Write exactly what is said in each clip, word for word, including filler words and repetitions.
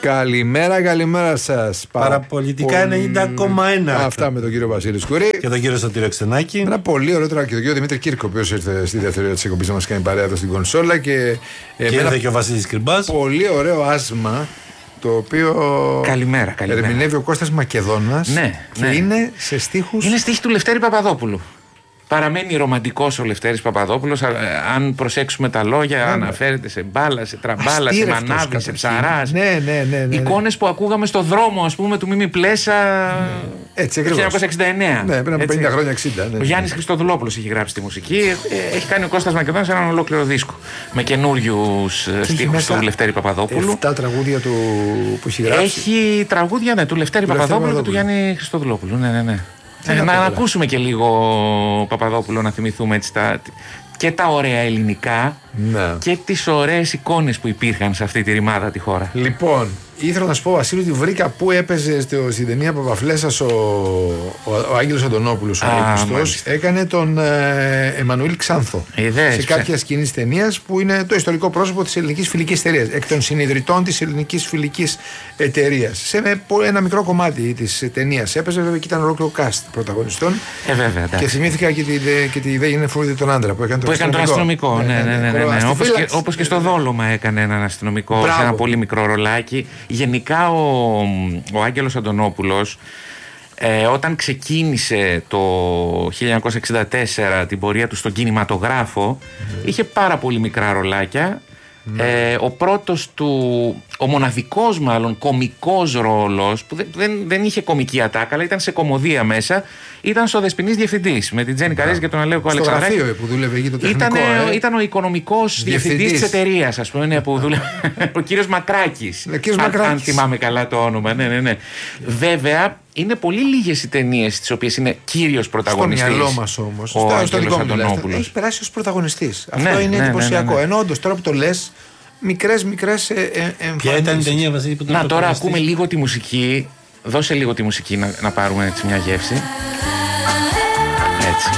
Καλημέρα, καλημέρα σας. Παραπολιτικά ενενήντα κόμμα ένα. Αυτά με τον κύριο Βασίλη Σκουρή. Και τον κύριο Σωτήριο Ξενάκη. Ένα πολύ ωραίο τώρα και τον κύριο Δημήτρη Κύρκο, ο οποίος ήρθε στη δεύτερη ώρα της εκπομπής να μας κάνει παρέα εδώ στην κονσόλα. Και, και ήρθε και ο Βασίλης Κρυμπάς. Πολύ ωραίο άσμα, το οποίο καλημέρα, καλημέρα. ερμηνεύει ο Κώστας Μακεδόνας. Ναι, και ναι. είναι σε στίχους. Είναι στίχη του Λευτέρη Παπαδόπουλου. Παραμένει ρομαντικός ο Λευτέρης Παπαδόπουλος. Αν προσέξουμε τα λόγια, ναι, αναφέρεται σε μπάλα, σε τραμπάλα, σε μανάβη, σε ψαράς. Ναι, ναι, ναι, ναι. Εικόνες που ακούγαμε στο δρόμο, ας πούμε, του Μίμη Πλέσα. Έτσι, το χίλια εννιακόσια εξήντα εννέα. Ναι, πριν από πενήντα χρόνια, εξήντα. Ναι. Ο Γιάννης Χριστοδουλόπουλος έχει γράψει τη μουσική. Έχει κάνει ο Κώστας Μακεδόνας έναν ολόκληρο δίσκο. Με καινούριους στίχους του Λευτέρη Παπαδόπουλου. Εφτά τραγούδια του που έχει γράψει. Έχει τραγούδια, ναι, του Λευτέρη Παπαδόπουλου και του Γιάννη Χριστοδουλόπουλου. Ναι, ναι, ναι. Ε, να ακούσουμε και λίγο Παπαδόπουλο, να θυμηθούμε έτσι τα, και τα ωραία ελληνικά, ναι, και τις ωραίες εικόνες που υπήρχαν σε αυτή τη ρημάδα τη χώρα. Λοιπόν, ήθελα να σου πω, Βασίλη, ότι βρήκα που έπαιζε στο, στην ταινία Παπαφλέσσας ο, ο, ο Άγγελος Αντωνόπουλος, ο Αίγουστος, έκανε τον ε, Εμμανουήλ Ξάνθο. Ιδέες, σε κάποια σκηνή της ταινίας που είναι το ιστορικό πρόσωπο της ελληνικής φιλικής εταιρείας, εκ των συνειδητών της ελληνικής φιλικής εταιρείας. Σε ένα μικρό κομμάτι της ταινίας έπαιζε, βέβαια, και ήταν ολόκληρο cast πρωταγωνιστών. Ε, βέβαια, και θυμήθηκα και τη, και τη ιδέα είναι Φρούδη τον άντρα που έκανε τον που αστυνομικό. αστυνομικό. Ναι, ναι, ναι, ναι, ναι, ναι. Όπως, και, όπως και στο Δόλωμα έκανε έναν αστυνομικό. Μπράβο. Σε ένα πολύ μικρό ρολάκι. Γενικά ο, ο Άγγελος Αντωνόπουλος, ε, όταν ξεκίνησε το χίλια εννιακόσια εξήντα τέσσερα την πορεία του στον κινηματογράφο, mm. είχε πάρα πολύ μικρά ρολάκια. Mm. Ε, ο πρώτος του, ο μοναδικός μάλλον κομικός ρόλος, που δεν, δεν, δεν είχε κομική ατάκα, αλλά ήταν σε κομμωδία μέσα, ήταν στο Δεσποινής Διευθυντής με την Τζέννη Καρέζη και τον Αλέκο Αλεξανδράκη. Στο γραφείο που δούλευε εκεί το τεχνικό. Ήταν, ε? ήταν ο οικονομικός διευθυντής της εταιρείας, ας πούμε, που δούλευε. Ο κύριος Μακράκης. Ο κύριος αν, Μακράκης. Αν θυμάμαι καλά το όνομα. Ναι, ναι, ναι. Βέβαια, είναι πολύ λίγες οι ταινίες τις οποίες είναι κύριος πρωταγωνιστής. Στο μυαλό μας όμως. Ο Άγγελος Αντωνόπουλος έχει περάσει ως πρωταγωνιστής. Αυτό ναι, είναι ναι, εντυπωσιακό. Ναι, ναι, ναι. Ενώ όντως τώρα που το λες, μικρές μικρές ε, ε, εμφανίσεις. Ποια ήταν η ταινία, Βασίλη, που να τώρα ακούμε λίγο τη μουσική. Δώσε λίγο τη μουσική να, να πάρουμε έτσι μια γεύση. Έτσι.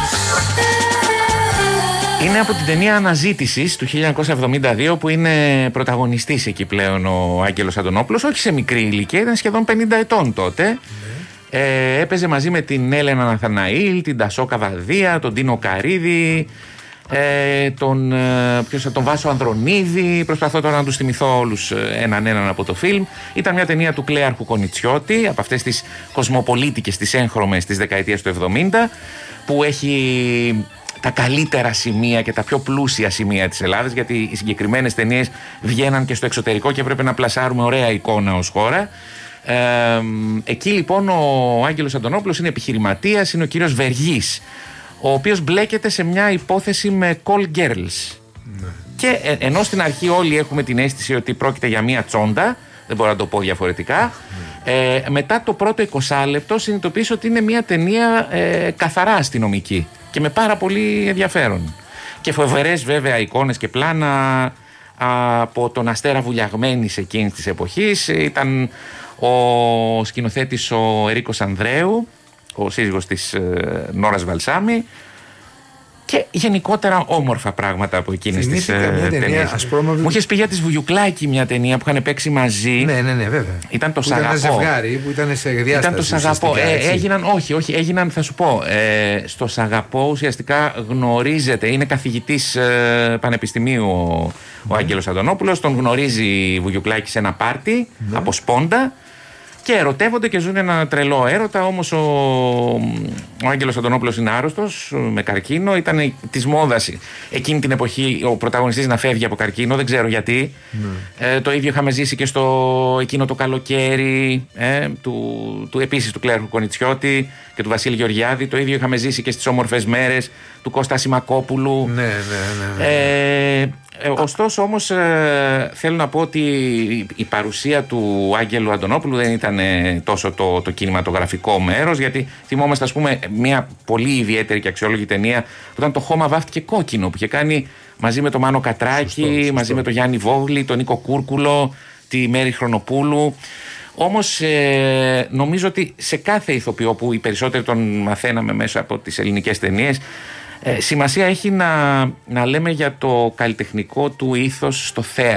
Είναι από την ταινία Αναζήτησης του χίλια εννιακόσια εβδομήντα δύο, που είναι πρωταγωνιστής εκεί πλέον ο Άγγελος Αντωνόπουλος, όχι σε μικρή ηλικία, ήταν σχεδόν πενήντα ετών τότε. Mm. Ε, έπαιζε μαζί με την Έλενα Ναθαναήλ, την Τασό Καβαδία, τον Τίνο Καρίδη, ε, τον, ε, ποιος, τον Βάσο Ανδρονίδη. Προσπαθώ τώρα να τους θυμηθώ όλους έναν έναν από το φιλμ. Ήταν μια ταινία του Κλέαρχου Κονιτσιώτη, από αυτές τις κοσμοπολίτικες, τις έγχρωμες της δεκαετίας του εβδομήντα, που έχει τα καλύτερα σημεία και τα πιο πλούσια σημεία της Ελλάδας, γιατί οι συγκεκριμένες ταινίες βγαίναν και στο εξωτερικό και έπρεπε να πλασάρουμε ωραία εικόνα ως χώρα. Ε, εκεί λοιπόν ο Άγγελος Αντωνόπουλος είναι επιχειρηματίας, είναι ο κύριος Βεργής, ο οποίος μπλέκεται σε μια υπόθεση με call girls. Ναι. Και ε, ενώ στην αρχή όλοι έχουμε την αίσθηση ότι πρόκειται για μια τσόντα, δεν μπορώ να το πω διαφορετικά, ναι. ε, μετά το πρώτο εικοσάλεπτο συνειδητοποιήσω ότι είναι μια ταινία ε, καθαρά αστυνομική και με πάρα πολύ ενδιαφέρον. Και φοβερές βέβαια εικόνες και πλάνα από τον Αστέρα Βουλιαγμένης εκείνης της εποχής. Ήταν ο σκηνοθέτης ο Ερίκος Ανδρέου, ο σύζυγος της ε, Νόρας Βαλσάμι, και γενικότερα όμορφα πράγματα από εκείνες τις ε, ταινίες. Μου είχες πει για τις Βουγιουκλάκη μια ταινία που είχαν παίξει μαζί. Ναι, ναι, ναι, βέβαια. Ήταν το που Σαγαπό. Ήταν ένα ζευγάρι που ήταν σε διάσταση. Ήταν το Σαγαπό. Ε, έγιναν, όχι, όχι, έγιναν, θα σου πω. Ε, στο Σαγαπό ουσιαστικά γνωρίζεται, είναι καθηγητής ε, πανεπιστημίου ο, ο Άγγελος Αντωνόπουλος. Τον γνωρίζει η Βουγιουκλάκη σε ένα πάρτι, ναι, από Σπόντα. Και ερωτεύονται και ζουν ένα τρελό έρωτα. Όμως ο, ο Άγγελος Αντωνόπουλος είναι άρρωστος με καρκίνο. Ήταν της μόδας εκείνη την εποχή ο πρωταγωνιστής να φεύγει από καρκίνο. Δεν ξέρω γιατί. Mm. Ε, το ίδιο είχαμε ζήσει και στο εκείνο το καλοκαίρι ε, του, του επίσης του Κλέαρχου Κονιτσιώτη και του Βασίλη Γεωργιάδη. Το ίδιο είχαμε ζήσει και στις όμορφες μέρες του Κώστα Σιμακόπουλου. Ναι, ναι, ναι, ναι. Ε, ε, ωστόσο όμως ε, θέλω να πω ότι η παρουσία του Άγγελου Αντωνόπουλου δεν ήταν ε, τόσο το, το κινηματογραφικό μέρος, γιατί θυμόμαστε, ας πούμε, μια πολύ ιδιαίτερη και αξιόλογη ταινία που ήταν το Χώμα βάφτηκε κόκκινο, που είχε κάνει μαζί με τον Μάνο Κατράκη, σωστό, σωστό. μαζί με τον Γιάννη Βόγλη, τον Νίκο Κούρκουλο, τη Μέρη Χρονοπούλου. Όμως ε, νομίζω ότι σε κάθε ηθοποιό που οι περισσότεροι τον μαθαίναμε μέσα από τις ελληνικές ταινίες, ε, σημασία έχει να, να λέμε για το καλλιτεχνικό του ήθος στο θέατρο.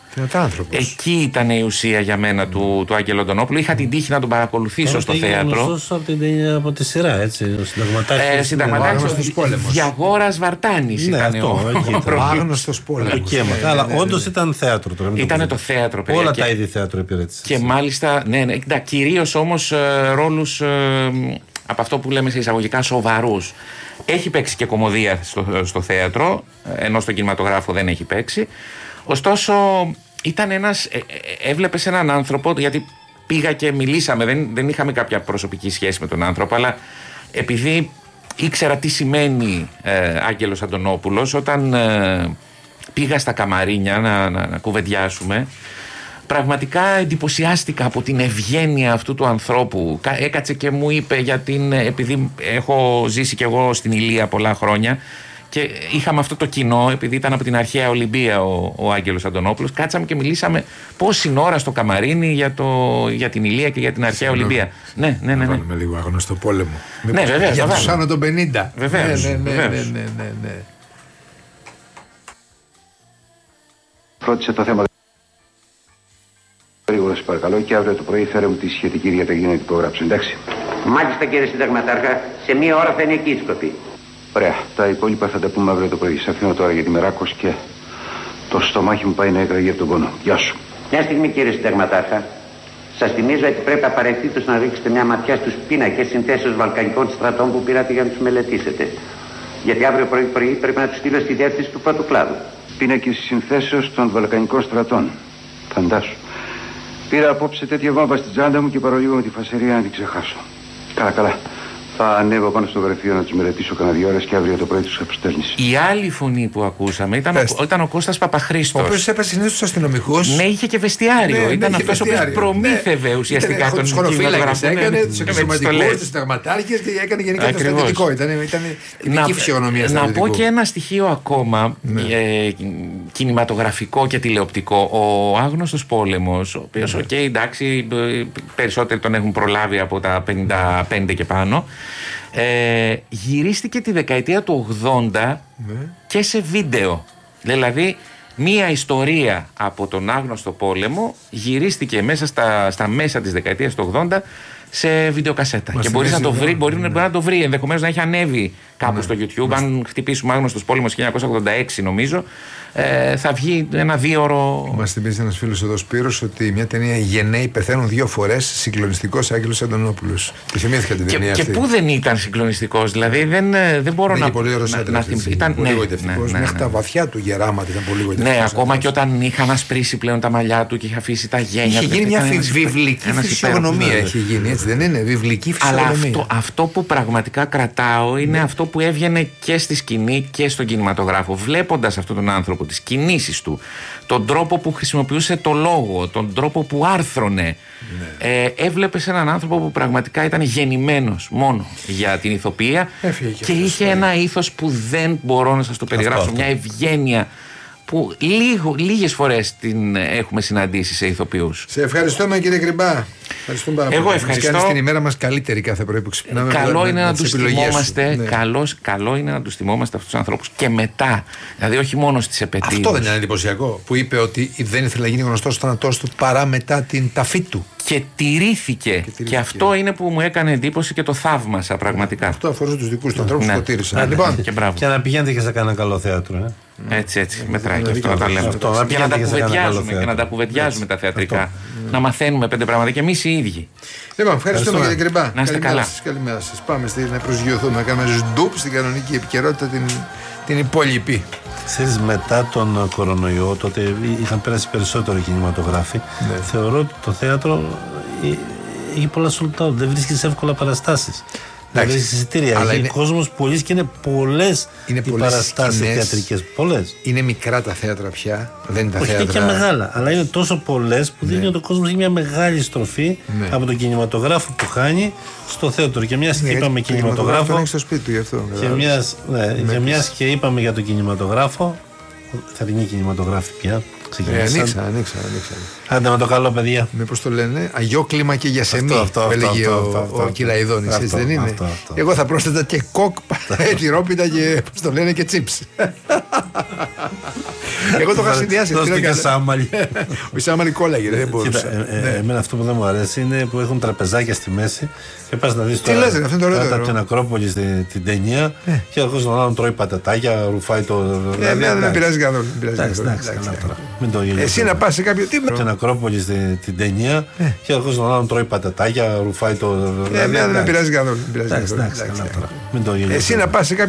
Εκεί ήταν η ουσία για μένα του, του Άγγελο Αντωνόπουλου. Είχα την τύχη να τον παρακολουθήσω Τώρα στο θέατρο. Από, την, από τη σειρά, έτσι. Ο συνταγματάρχης. Ε, συνταγματάρχης Διαγόρας Βαρτάνης ναι, ήταν αυτό, ο άγνωστος πόλεμος. Ναι, αλλά όντως ήταν θέατρο. Ήταν το θέατρο, παιδιά. Όλα τα είδη θέατρο υπηρέτησε. Και μάλιστα, ναι, ναι, κυρίως όμως ρόλους από αυτό που λέμε σε εισαγωγικά σοβαρούς. Έχει παίξει και κωμωδία στο, στο θέατρο, ενώ στον κινηματογράφο δεν έχει παίξει. Ωστόσο, ήταν ένας, ε, ε, έβλεπες έναν άνθρωπο, γιατί πήγα και μιλήσαμε, δεν, δεν είχαμε κάποια προσωπική σχέση με τον άνθρωπο, αλλά επειδή ήξερα τι σημαίνει ε, Άγγελος Αντωνόπουλος, όταν ε, πήγα στα καμαρίνια να, να, να κουβεντιάσουμε, πραγματικά εντυπωσιάστηκα από την ευγένεια αυτού του ανθρώπου. Έκατσε και μου είπε, για την, επειδή έχω ζήσει κι εγώ στην Ηλία πολλά χρόνια και είχαμε αυτό το κοινό, επειδή ήταν από την αρχαία Ολυμπία ο, ο Άγγελος Αντωνόπουλος, κάτσαμε και μιλήσαμε πόση ώρα στο καμαρίνι για, το, για την Ηλία και για την αρχαία Ολυμπία. Ναι, ναι, ναι. ναι. Βάλουμε λίγο άγνωστο πόλεμο. Ναι, βεβαίως. Για τους άνω των πενήντα. Βεβαίως. Ναι, ναι, ναι, ναι, ναι, ναι, ναι. Φρόντισε το θέμα γρήγορα, σε παρακαλώ, και αύριο το πρωί φέρε μου τη σχετική διαταγή να την υπογράψω, εντάξει. Μάλιστα, κύριε Συνταγματάρχα, σε μία ώρα θα είναι εκεί η σκοπή. Ωραία, τα υπόλοιπα θα τα πούμε αύριο το πρωί. Σε αφήνω τώρα για τη Μεράκος και το στομάχι μου πάει να έκραγε από τον πόνο. Γεια σου. Μια στιγμή, κύριε Συνταγματάρχα. Σας θυμίζω ότι πρέπει απαραίτητος να ρίξετε μια ματιά στους πίνακες συνθέσεως βαλκανικών στρατών που πήρατε για να τους μελετήσετε. Γιατί αύριο πρωί, πρωί πρέπει να τους στείλω στη διεύθυνση του πρώτου κλάδου. Πίνακες συνθέσεως των βαλκανικών στρατών. Φαντάσου. Πήρα απόψε τέτοια βάμπα στην τσάντα μου και παρολίγο με τη φασερία να την ξεχάσω. Καλά, καλά. Θα ανέβω πάνω στο γραφείο να τους μελετήσω κανένα δύο ώρες και αύριο το πρωί τους αποστέλνεις. Η άλλη φωνή που ακούσαμε ήταν, ο, ήταν ο Κώστας Παπαχρήστος. Ο οποίος έπαιζε συνήθως στους αστυνομικούς. Ναι, είχε και βεστιάριο. Ναι, ήταν αυτός ο οποίος προμήθευε ναι, ουσιαστικά τον κινηματογράφο. Έκανε τους εξωματικούς, τους συνταγματάρχες και έκανε γενικά το στρατιωτικό. Ήταν ειδική φυσιογνωμία στρατιωτικού. Να πω και ένα στοιχείο ακόμα ναι. ε, κινηματογραφικό και τηλεοπτικό. Ο Άγνωστος Πόλεμος, ο οποίος, οκ, okay, εντάξει, περισσότεροι τον έχουν προλάβει από τα πενήντα πέντε και πάνω. Ε, γυρίστηκε τη δεκαετία του ογδόντα ναι. και σε βίντεο. Δηλαδή μία ιστορία από τον Άγνωστο Πόλεμο γυρίστηκε μέσα στα, στα μέσα της δεκαετίας του ογδόντα σε βιντεοκασέτα. Μας και μπορείς να το βρει, μπορεί ναι. να το βρει, ενδεχομένως να έχει ανέβει κάπου ναι. στο YouTube. Μας... Αν χτυπήσουμε Άγνωστος Πόλεμος χίλια εννιακόσια ογδόντα έξι νομίζω, ε, θα βγει ένα δύο ώρο. Μας θυμίζει ένας φίλος εδώ, Σπύρος, ότι μια ταινία «Οι γενναίοι πεθαίνουν δύο φορές», συγκλονιστικός Άγγελος Αντωνόπουλος. Και θυμήθηκα την ταινία και, αυτή. Και πού δεν ήταν συγκλονιστικός, δηλαδή δεν, δεν μπορώ ναι, να. Πολύ ωραίος άντρας. Ήταν πολύ ναι, γοητευτικός. Ναι, ναι, μέχρι ναι. τα βαθιά του γεράματα ήταν πολύ γοητευτικός. Ναι, ακόμα και όταν είχαν ασπρίσει πλέον τα μαλλιά του και είχε αφήσει τα γένια του. Είχε γίνει μια βιβλική φυσιογνωμία. Έχει γίνει, έτσι δεν είναι? Βιβλική φυσιογνωμία. Αλλά αυτό, αυτό που πραγματικά κρατάω είναι ναι. αυτό που έβγαινε και στη σκηνή και στον κινηματογράφο. Βλέποντας αυτόν τον άνθρωπο, τις κινήσεις του, τον τρόπο που χρησιμοποιούσε το λόγο, τον τρόπο που άρθρωνε, ναι. ε, έβλεπες έναν άνθρωπο που πραγματικά ήταν γεννημένος μόνο για την ηθοποιία Έφυγε και, και είχε ναι. ένα ήθος που δεν μπορώ να σας το περιγράψω, αυτό, μια ευγένεια που λίγο, λίγες φορές την έχουμε συναντήσει σε ηθοποιούς. Σε ευχαριστούμε, κύριε Κρυμπά. Ευχαριστούμε πάρα πολύ. Εγώ ευχαριστώ. Κάνεις την ημέρα μας καλύτερη κάθε πρωί που ξυπνάμε. Καλό είναι να τους θυμόμαστε. Ναι. Καλώς, καλό είναι να τους θυμόμαστε αυτούς τους ανθρώπους και μετά. Δηλαδή, όχι μόνο στις επετείες. Αυτό δεν είναι εντυπωσιακό? Που είπε ότι δεν ήθελε να γίνει γνωστός ο θάνατός του παρά μετά την ταφή του. Και τηρήθηκε. Και, τηρήθηκε. Και αυτό είναι που μου έκανε εντύπωση και το θαύμασα πραγματικά. Αυτό αφορούσε τους δικούς του ανθρώπους που το τήρησαν. Ναι. Λοιπόν, και, και να πηγαίνετε και σε κανένα καλό θέατρο. Ε. Έτσι, έτσι. Μετράει και αυτό να τα λέμε. Αυτό, και να τα κουβεντιάζουμε και να τα κουβεντιάζουμε τα θεατρικά. Να μαθαίνουμε πέντε πράγματα και εμείς οι ίδιοι. Λοιπόν, ευχαριστούμε κύριε Κρυμπά. Να είστε καλά. Καλημέρα σας. Πάμε να προσγειωθούμε, να κάνουμε σντουπ στην κανονική επικαιρότητα την, την υπόλοιπη. Ξέρεις, μετά τον κορονοϊό, τότε είχαν πέρασει περισσότερο κινηματογράφοι. Ναι. Θεωρώ ότι το θέατρο έχει πολλά sold out. Δεν βρίσκεις εύκολα παραστάσεις. Δεν βρίσκεις εισιτήρια. Έχει είναι... κόσμος πολλής και είναι πολλές οι παραστάσεις θεατρικές. Πολλές. Είναι μικρά τα θέατρα πια. Δεν είναι τα όχι θέατρα. Και μεγάλα. Αλλά είναι τόσο πολλές που ναι. δίνει ότι ο κόσμος έχει μια μεγάλη στροφή ναι. από τον κινηματογράφο που χάνει στο θέατρο. Και μιας ναι, και είπαμε κινηματογράφο. Είναι στο σπίτι του γι' αυτό. Και μιας, ναι, ναι, και μιας και είπαμε για τον κινηματογράφο. Θα είναι κινηματογράφη πια. Ε, ανοίξα, ανοίξα, ανοίξα. Άντε με το καλό, παιδιά. Μήπως το λένε αγιό κλίμα και για σεμί, που έλεγε ο Κυραϊδόνης, έτσι δεν είναι? Αυτό, αυτό. Εγώ θα πρόσθετα και κοκ, τυρόπιτα και πώς το λένε και τσίπς. Εγώ το είχα συνδυάσει. Δώστε και σάμαλι. Ο σάμαλι κόλλαγε, δεν μπορούσε. Εμένα αυτό που δεν μου αρέσει είναι που έχουν τραπεζάκια στη μέση και πας να δεις τώρα από την Ακρόπολη στην ταινία και ο κόσμος τον άλλον τρώει πατατάκια, ρουφάει το. Εμένα δεν με πειράζει καθόλου. Εσύ να πας σε κάποιο τι. Από την Ακρόπολη στην ταινία και ο κόσμος τον άλλον τρώει πατατάκια, ρουφάει το. Εμένα δεν με πειράζει καθόλου. Εσύ να πας σε κάποιο.